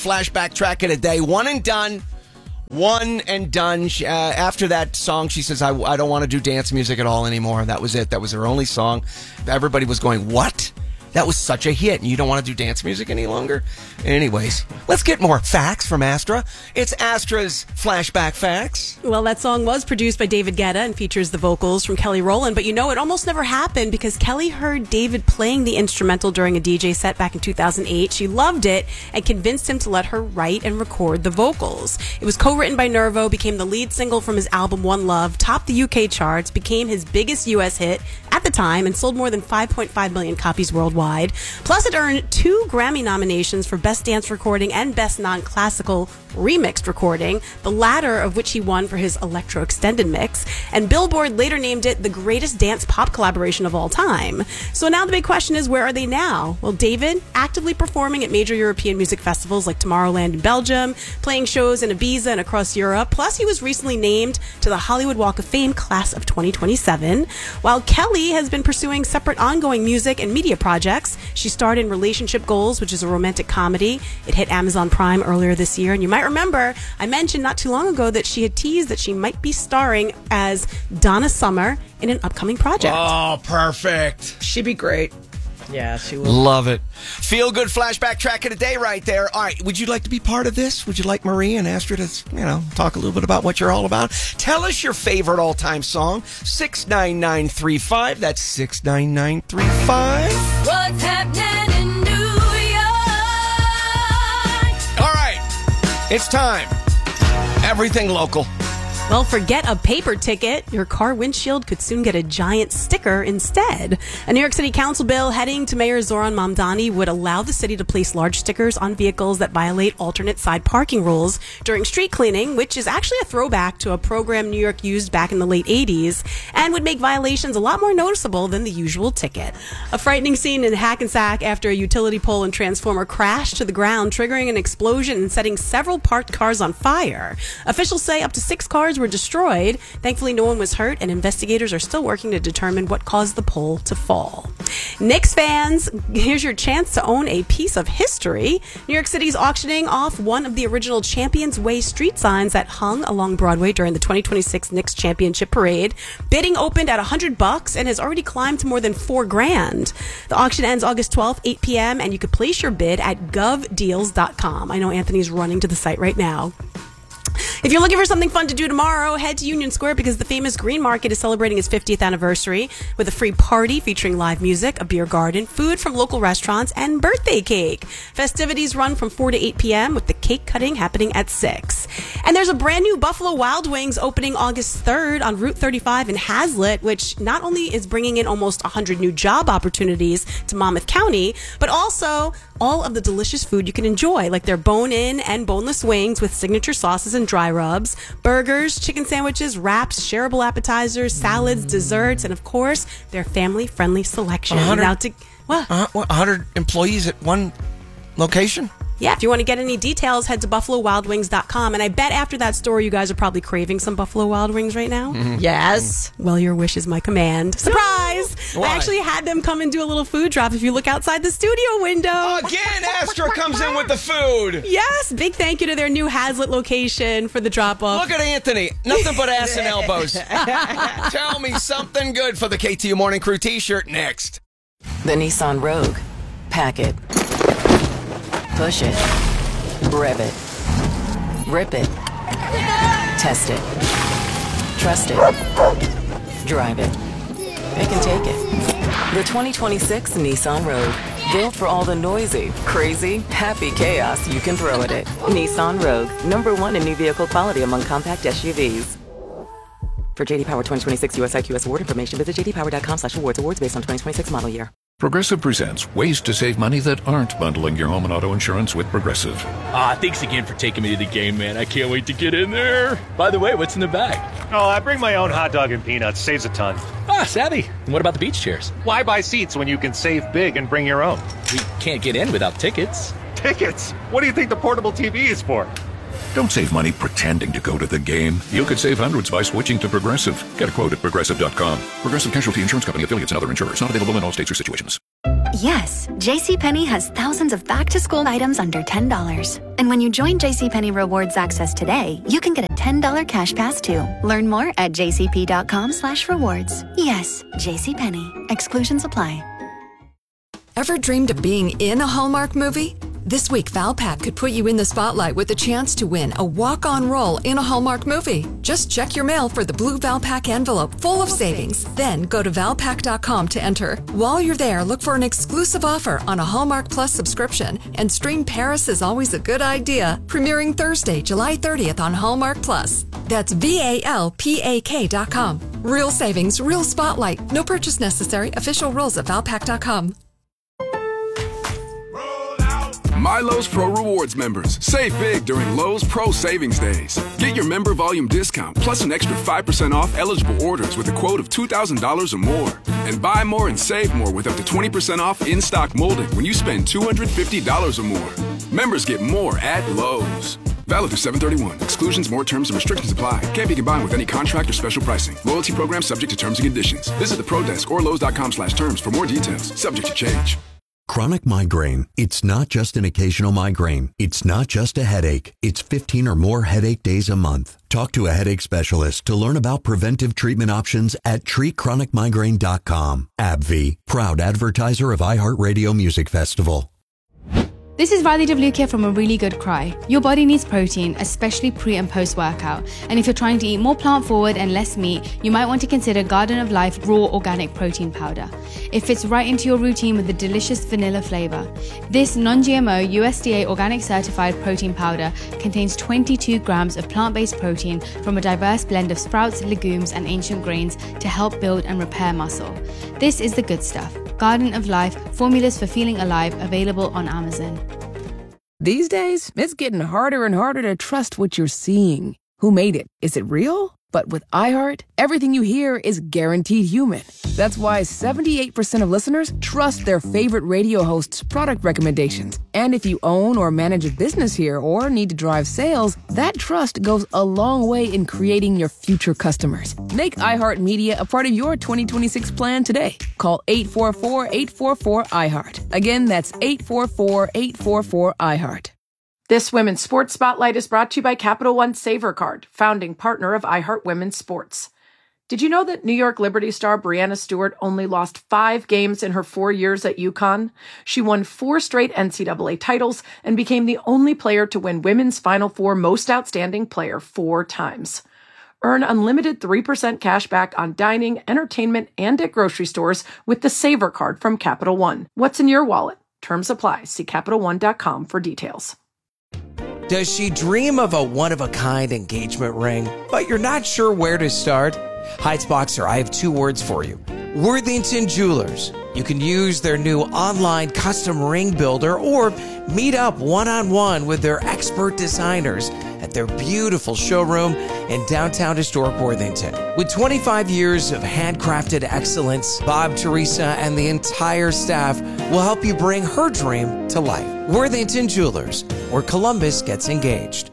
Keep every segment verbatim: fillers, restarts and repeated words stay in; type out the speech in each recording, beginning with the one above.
flashback track of the day. One and done. One and done. She, uh, after that song, she says, I, I don't want to do dance music at all anymore. That was it. That was her only song. Everybody was going, what? That was such a hit, and you don't want to do dance music any longer? Anyways, let's get more facts from Astra. It's Astra's Flashback Facts. Well, that song was produced by David Guetta and features the vocals from Kelly Rowland, but you know, it almost never happened because Kelly heard David playing the instrumental during a D J set back in two thousand eight. She loved it and convinced him to let her write and record the vocals. It was co-written by Nervo, became the lead single from his album One Love, topped the U K charts, became his biggest U S hit at the time, and sold more than five point five million copies worldwide. Plus, it earned two Grammy nominations for Best Dance Recording and Best Non-Classical Remixed Recording, the latter of which he won for his Electro Extended Mix. And Billboard later named it the greatest dance pop collaboration of all time. So now the big question is, where are they now? Well, David, actively performing at major European music festivals like Tomorrowland in Belgium, playing shows in Ibiza and across Europe. Plus, he was recently named to the Hollywood Walk of Fame class of twenty twenty-seven. While Kelly has been pursuing separate ongoing music and media projects. She starred in Relationship Goals, which is a romantic comedy. It hit Amazon Prime earlier this year. And you might remember, I mentioned not too long ago that she had teased that she might be starring as Donna Summer in an upcoming project. Oh, perfect. She'd be great. Yeah, she will. Love it. Feel good flashback track of the day right there. All right, would you like to be part of this? Would you like Marie and Astra to, you know, talk a little bit about what you're all about? Tell us your favorite all-time song. six nine nine three five. That's six nine nine three five. What's happening in New York? All right, it's time. Everything local. Well, forget a paper ticket. Your car windshield could soon get a giant sticker instead. A New York City Council bill heading to Mayor Zoran Mamdani would allow the city to place large stickers on vehicles that violate alternate side parking rules during street cleaning, which is actually a throwback to a program New York used back in the late eighties, and would make violations a lot more noticeable than the usual ticket. A frightening scene in Hackensack after a utility pole and transformer crashed to the ground, triggering an explosion and setting several parked cars on fire. Officials say up to six cars were destroyed. Thankfully, no one was hurt, and investigators are still working to determine what caused the pole to fall. Knicks fans, here's your chance to own a piece of history. New York City's auctioning off one of the original Champions Way street signs that hung along Broadway during the twenty twenty-six Knicks Championship Parade. Bidding opened at one hundred bucks and has already climbed to more than four grand. The auction ends August twelfth, eight p.m., and you can place your bid at gov deals dot com. I know Anthony's running to the site right now. If you're looking for something fun to do tomorrow, head to Union Square because the famous Green Market is celebrating its fiftieth anniversary with a free party featuring live music, a beer garden, food from local restaurants, and birthday cake. Festivities run from four to eight p.m. with the cake cutting happening at six. And there's a brand new Buffalo Wild Wings opening August third on Route thirty-five in Hazlet, which not only is bringing in almost one hundred new job opportunities to Monmouth County, but also all of the delicious food you can enjoy, like their bone-in and boneless wings with signature sauces and dry rubs, burgers, chicken sandwiches, wraps, shareable appetizers, salads, desserts, and of course, their family-friendly selection. Now to, what? Uh, one hundred employees at one location? Yeah, if you want to get any details, head to buffalo wild wings dot com. And I bet after that story, you guys are probably craving some Buffalo Wild Wings right now. Mm-hmm. Yes. Well, your wish is my command. Surprise! No. Why? I actually had them come and do a little food drop if you look outside the studio window. Again, Astra comes in with the food. Yes, big thank you to their new Hazlet location for the drop-off. Look at Anthony. Nothing but ass and elbows. Tell me something good for the K T U Morning Crew t-shirt next. The Nissan Rogue. Pack it. Push it. Rev it. Rip it. Test it. Trust it. Drive it. It can take it. The twenty twenty-six Nissan Rogue. Built for all the noisy, crazy, happy chaos you can throw at it. Nissan Rogue. Number one in new vehicle quality among compact S U Vs. For J D Power twenty twenty-six U S I Q S award information, visit j d power dot com slash awards. Awards based on twenty twenty-six model year. Progressive presents ways to save money that aren't bundling your home and auto insurance with Progressive. Ah, thanks again for taking me to the game, man. I can't wait to get in there. By the way, what's in the bag? Oh, I bring my own hot dog and peanuts. Saves a ton. Ah, savvy. And what about the beach chairs? Why buy seats when you can save big and bring your own? We can't get in without tickets. Tickets? What do you think the portable T V is for? Don't save money pretending to go to the game. You could save hundreds by switching to Progressive. Get a quote at progressive dot com. Progressive Casualty Insurance Company, affiliates, and other insurers. Not available in all states or situations. Yes, JCPenney has thousands of back-to-school items under ten dollars. And when you join JCPenney Rewards Access today, you can get a ten dollars cash pass too. Learn more at jcp.com slash rewards. Yes, JCPenney. Exclusions apply. Ever dreamed of being in a Hallmark movie? This week, Valpak could put you in the spotlight with the chance to win a walk-on role in a Hallmark movie. Just check your mail for the blue Valpak envelope full of savings. Then go to valpak dot com to enter. While you're there, look for an exclusive offer on a Hallmark Plus subscription and stream Paris is Always a Good Idea, premiering Thursday, July thirtieth on Hallmark Plus. That's V A L P A K dot com. Real savings, real spotlight. No purchase necessary. Official rules at valpak dot com. My Lowe's Pro Rewards members, save big during Lowe's Pro Savings Days. Get your member volume discount plus an extra five percent off eligible orders with a quote of two thousand dollars or more. And buy more and save more with up to twenty percent off in-stock molding when you spend two hundred fifty dollars or more. Members get more at Lowe's. Valid through seven thirty-one. Exclusions, more terms, and restrictions apply. Can't be combined with any contract or special pricing. Loyalty program subject to terms and conditions. Visit the Pro Desk or Lowe's dot com slash terms for more details. Subject to change. Chronic migraine. It's not just an occasional migraine. It's not just a headache. It's fifteen or more headache days a month. Talk to a headache specialist to learn about preventive treatment options at treat chronic migraine dot com. AbbVie, proud advertiser of iHeartRadio Music Festival. This is Riley Devlukia from A Really Good Cry. Your body needs protein, especially pre and post workout. And if you're trying to eat more plant forward and less meat, you might want to consider Garden of Life Raw Organic Protein Powder. It fits right into your routine with a delicious vanilla flavor. This non-G M O U S D A organic certified protein powder contains twenty-two grams of plant-based protein from a diverse blend of sprouts, legumes, and ancient grains to help build and repair muscle. This is the good stuff. Garden of Life, formulas for feeling alive, available on Amazon. These days, it's getting harder and harder to trust what you're seeing. Who made it? Is it real? But with iHeart, everything you hear is guaranteed human. That's why seventy-eight percent of listeners trust their favorite radio hosts' product recommendations. And if you own or manage a business here or need to drive sales, that trust goes a long way in creating your future customers. Make iHeartMedia a part of your twenty twenty-six plan today. Call eight four four, eight four four, iHeart. Again, that's eight four four, eight four four, iHeart. This Women's Sports Spotlight is brought to you by Capital One Saver Card, founding partner of iHeart Women's Sports. Did you know that New York Liberty star Breanna Stewart only lost five games in her four years at UConn? She won four straight N C double A titles and became the only player to win Women's Final Four Most Outstanding Player four times. Earn unlimited three percent cash back on dining, entertainment, and at grocery stores with the Saver Card from Capital One. What's in your wallet? Terms apply. See Capital One dot com for details. Does she dream of a one-of-a-kind engagement ring, but you're not sure where to start? Heights Boxer, I have two words for you. Worthington Jewelers. You can use their new online custom ring builder or meet up one-on-one with their expert designers at their beautiful showroom in downtown historic Worthington. With twenty-five years of handcrafted excellence, Bob, Teresa, and the entire staff will help you bring her dream to life. Worthington Jewelers, where Columbus gets engaged.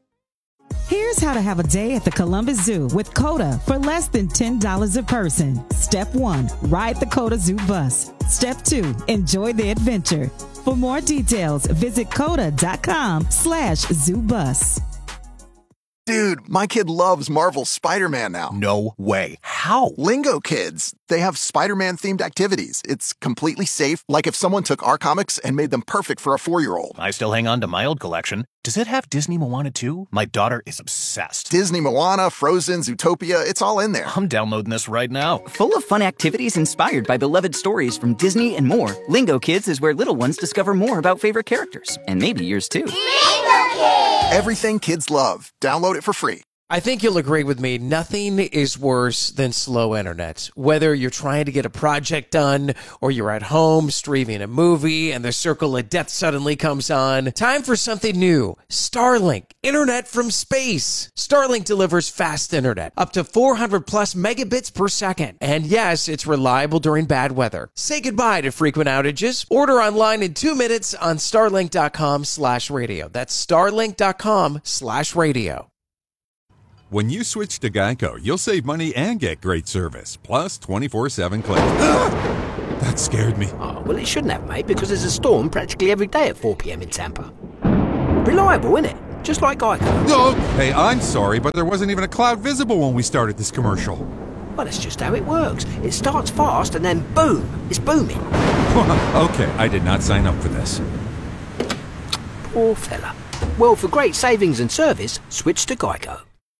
Here's how to have a day at the Columbus Zoo with COTA for less than ten dollars a person. Step one, ride the COTA Zoo bus. Step two, enjoy the adventure. For more details, visit coda.com slash zoo bus. Dude, my kid loves Marvel's Spider-Man now. No way. How? Lingo Kids. They have Spider-Man themed activities. It's completely safe, like if someone took our comics and made them perfect for a four-year-old. I still hang on to my old collection. Does it have Disney Moana too? My daughter is obsessed. Disney Moana, Frozen, Zootopia, it's all in there. I'm downloading this right now. Full of fun activities inspired by beloved stories from Disney and more, Lingo Kids is where little ones discover more about favorite characters. And maybe yours too. Lingo Kids! Everything kids love. Download it for free. I think you'll agree with me. Nothing is worse than slow internet. Whether you're trying to get a project done or you're at home streaming a movie and the circle of death suddenly comes on. Time for something new. Starlink. Internet from space. Starlink delivers fast internet. Up to four hundred plus megabits per second. And yes, it's reliable during bad weather. Say goodbye to frequent outages. Order online in two minutes on starlink.com slash radio. That's starlink.com slash radio. When you switch to Geico, you'll save money and get great service, plus twenty-four seven claims. That scared me. Oh, well, it shouldn't have, mate, because there's a storm practically every day at four p.m. in Tampa. Reliable, isn't it? Just like Geico. No, hey, I'm sorry, but there wasn't even a cloud visible when we started this commercial. Well, that's just how it works. It starts fast and then boom, it's booming. Okay, I did not sign up for this. Poor fella. Well, for great savings and service, switch to Geico.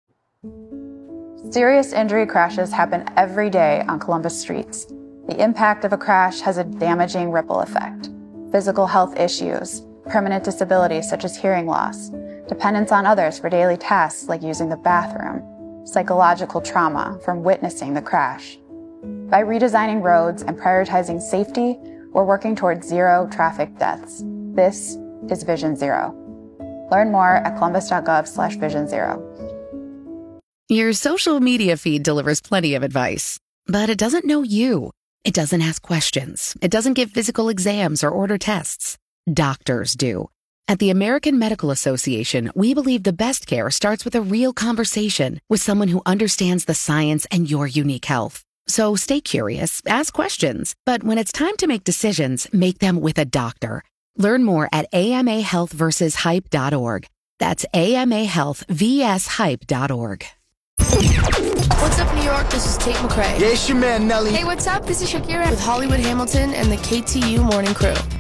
Serious injury crashes happen every day on Columbus streets. The impact of a crash has a damaging ripple effect. Physical health issues, permanent disabilities such as hearing loss, dependence on others for daily tasks like using the bathroom, psychological trauma from witnessing the crash. By redesigning roads and prioritizing safety, we're working towards zero traffic deaths. This is Vision Zero. Learn more at columbus.gov slash vision zero. Your social media feed delivers plenty of advice, but it doesn't know you. It doesn't ask questions. It doesn't give physical exams or order tests. Doctors do. At the American Medical Association, we believe the best care starts with a real conversation with someone who understands the science and your unique health. So stay curious, ask questions, but when it's time to make decisions, make them with a doctor. Learn more at A M A health versus hype dot org. That's A M A health versus hype dot org. What's up, New York? This is Tate McRae. Yeah, it's your man, Nelly. Hey, what's up? This is Shakira with Hollywood Hamilton and the K T U Morning Crew.